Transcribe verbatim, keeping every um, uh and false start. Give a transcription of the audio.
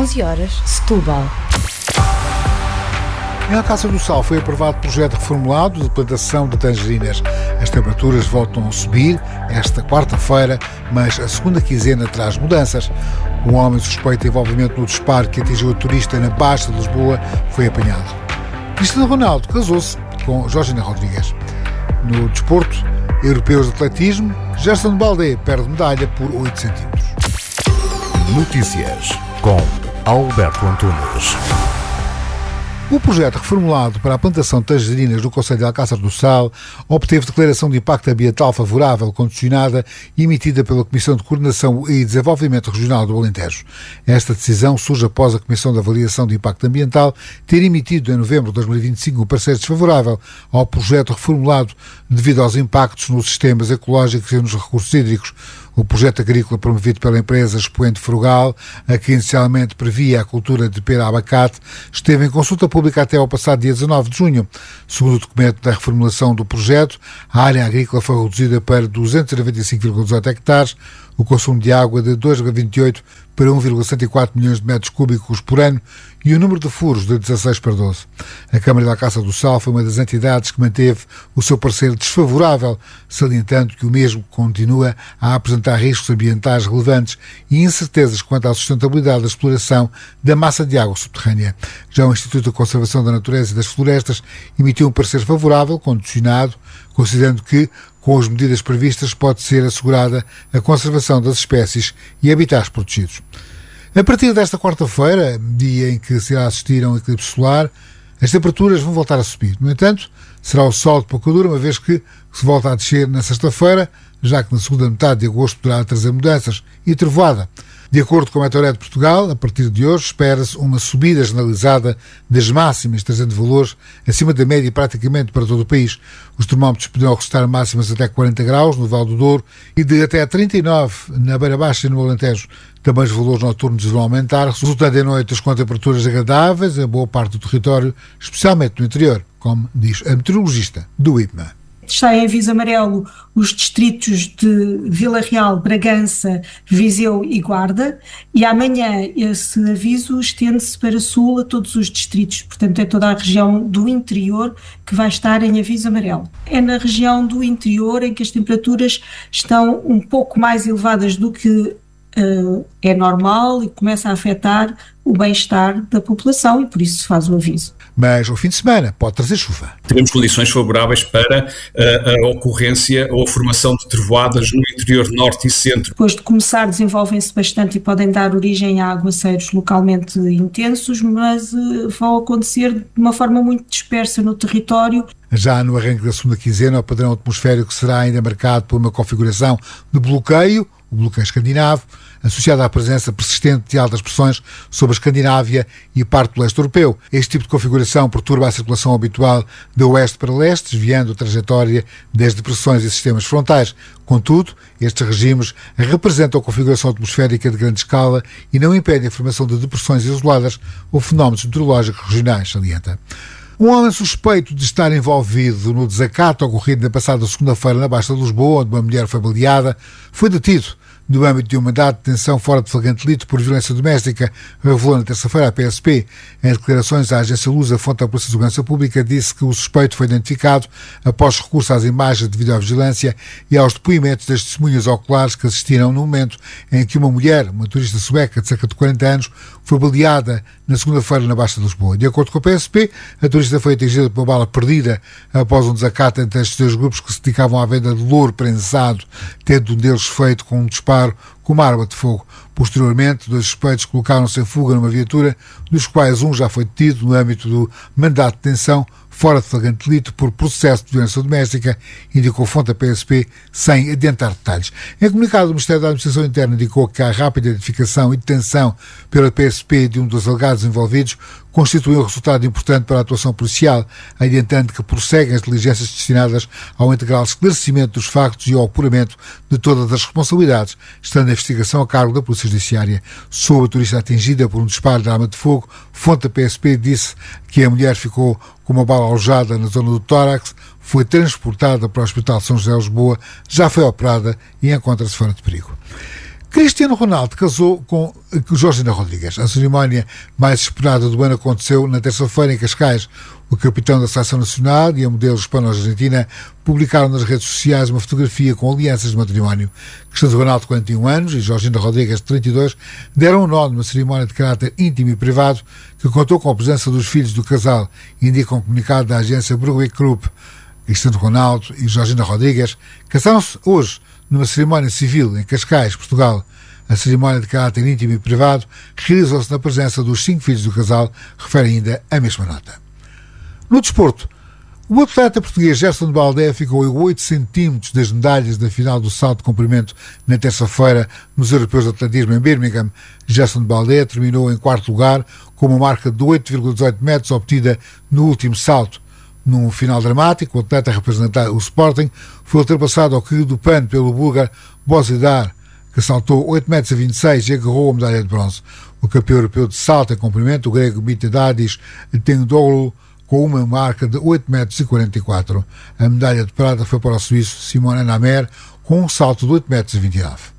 onze horas, Setúbal. Em Alcácer do Sal foi aprovado projeto reformulado de plantação de tangerinas. As temperaturas voltam a subir esta quarta-feira, mas a segunda quinzena traz mudanças. Um homem suspeito de envolvimento no disparo que atingiu a turista na Baixa de Lisboa foi apanhado. Cristiano Ronaldo casou-se com Georgina Rodrigues. No desporto, europeus de atletismo, Gerson Baldé perde medalha por oito centímetros. Notícias com Alberto Antunes. O projeto reformulado para a plantação de tangerinas no concelho de Alcácer do Sal obteve declaração de impacto ambiental favorável condicionada e emitida pela Comissão de Coordenação e Desenvolvimento Regional do Alentejo. Esta decisão surge após a Comissão de Avaliação de Impacto Ambiental ter emitido em novembro de dois mil e vinte e cinco um parecer desfavorável ao projeto reformulado devido aos impactos nos sistemas ecológicos e nos recursos hídricos. O projeto agrícola promovido pela empresa Expoente Frugal, a que inicialmente previa a cultura de pera-abacate, esteve em consulta pública até ao passado dia dezanove de junho. Segundo o documento da reformulação do projeto, a área agrícola foi reduzida para duzentos e noventa e cinco vírgula dezoito hectares, o consumo de água de dois vírgula vinte e oito para um vírgula cento e quatro milhões de metros cúbicos por ano e o número de furos de dezasseis para doze. A Câmara de Alcácer do Sal foi uma das entidades que manteve o seu parecer desfavorável, salientando que o mesmo continua a apresentar riscos ambientais relevantes e incertezas quanto à sustentabilidade da exploração da massa de água subterrânea. Já o Instituto de Conservação da Natureza e das Florestas emitiu um parecer favorável, condicionado, considerando que, com as medidas previstas, pode ser assegurada a conservação das espécies e habitats protegidos. A partir desta quarta-feira, dia em que se irá assistir a um eclipse solar, as temperaturas vão voltar a subir. No entanto, será o sol de pouca dura, uma vez que se volta a descer na sexta-feira, já que na segunda metade de agosto poderá trazer mudanças e trovoada. De acordo com a Meteorologia de Portugal, a partir de hoje espera-se uma subida generalizada das máximas, trazendo valores acima da média praticamente para todo o país. Os termómetros poderão registrar máximas até quarenta graus no Val do Douro e de até trinta e nove na Beira Baixa e no Alentejo. Também os valores noturnos vão aumentar, resultando em noites com temperaturas agradáveis em boa parte do território, especialmente no interior, como diz a meteorologista do I P M A. Está em aviso amarelo os distritos de Vila Real, Bragança, Viseu e Guarda, e amanhã esse aviso estende-se para sul a todos os distritos, portanto é toda a região do interior que vai estar em aviso amarelo. É na região do interior em que as temperaturas estão um pouco mais elevadas do que uh, é normal e começa a afetar o bem-estar da população e por isso se faz o aviso. Mas o fim de semana pode trazer chuva. Teremos condições favoráveis para a, a ocorrência ou a formação de trovoadas no interior norte e centro. Depois de começar, desenvolvem-se bastante e podem dar origem a aguaceiros localmente intensos, mas uh, vão acontecer de uma forma muito dispersa no território. Já no arranque da segunda quinzena, o padrão atmosférico será ainda marcado por uma configuração de bloqueio, o bloqueio escandinavo, associado à presença persistente de altas pressões sobre a Escandinávia e parte do leste europeu. Este tipo de configuração perturba a circulação habitual de oeste para leste, desviando a trajetória das depressões e sistemas frontais. Contudo, estes regimes representam a configuração atmosférica de grande escala e não impedem a formação de depressões isoladas ou fenómenos meteorológicos regionais, salienta. Um homem suspeito de estar envolvido no desacato ocorrido na passada segunda-feira na Baixa de Lisboa, onde uma mulher foi baleada, foi detido no âmbito de um mandato de detenção fora de flagrante delito por violência doméstica, revelou na terça-feira a P S P. Em declarações à agência Lusa, a fonte da Polícia de Segurança Pública disse que o suspeito foi identificado após recurso às imagens de videovigilância e aos depoimentos das testemunhas oculares que assistiram no momento em que uma mulher, uma turista sueca de cerca de quarenta anos, foi baleada na segunda-feira na Baixa de Lisboa. De acordo com a P S P, a turista foi atingida por uma bala perdida após um desacato entre estes dois grupos que se dedicavam à venda de louro prensado, tendo um deles feito com um disparo com uma arma de fogo. Posteriormente, dois suspeitos colocaram-se em fuga numa viatura, dos quais um já foi detido no âmbito do mandato de detenção fora de flagrante delito por processo de violência doméstica, indicou fonte da P S P, sem adiantar detalhes. Em comunicado, o Ministério da Administração Interna indicou que a rápida identificação e detenção pela P S P de um dos alegados envolvidos constitui um resultado importante para a atuação policial, adiantando que prosseguem as diligências destinadas ao integral esclarecimento dos factos e ao apuramento de todas as responsabilidades, estando a investigação a cargo da Polícia Judiciária. Sobre a turista atingida por um disparo de arma de fogo, fonte da P S P disse que a mulher ficou com uma bala alojada na zona do tórax, foi transportada para o Hospital São José de Lisboa, já foi operada e encontra-se fora de perigo. Cristiano Ronaldo casou com Georgina Rodrigues. A cerimónia mais esperada do ano aconteceu na terça-feira em Cascais. O capitão da Seleção Nacional e a modelo hispano-argentina publicaram nas redes sociais uma fotografia com alianças de matrimónio. Cristiano Ronaldo, quarenta e um anos, e Georgina Rodrigues, trinta e dois, deram um nó numa cerimónia de caráter íntimo e privado que contou com a presença dos filhos do casal, indica um comunicado da agência Brunswick Group. Cristiano Ronaldo e Georgina Rodrigues casaram-se hoje numa cerimónia civil em Cascais, Portugal. A cerimónia de caráter íntimo e privado realizou-se na presença dos cinco filhos do casal, refere ainda a mesma nota. No desporto, o atleta português Gerson Baldé ficou a oito centímetros das medalhas da final do salto de comprimento na terça-feira nos Europeus de Atletismo em Birmingham. Gerson Baldé terminou em quarto lugar com uma marca de oito vírgula dezoito metros obtida no último salto. Num final dramático, o atleta a representar o Sporting foi ultrapassado ao cair do pano pelo búlgaro Bozidar, que saltou oito metros e vinte e seis e agarrou a medalha de bronze. O campeão europeu de salto em comprimento, o grego Mitadadis Tendoğlu, com uma marca de oito metros e quarenta e quatro. A medalha de prata foi para o suíço Simone Namer, com um salto de oito metros e vinte e nove.